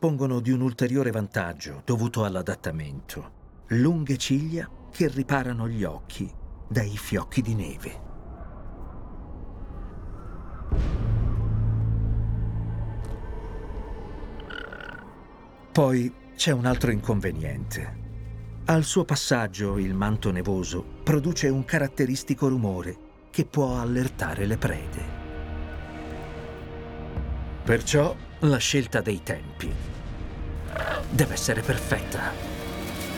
dispongono di un ulteriore vantaggio dovuto all'adattamento: lunghe ciglia che riparano gli occhi dai fiocchi di neve. Poi c'è un altro inconveniente. Al suo passaggio il manto nevoso produce un caratteristico rumore che può allertare le prede. Perciò la scelta dei tempi deve essere perfetta.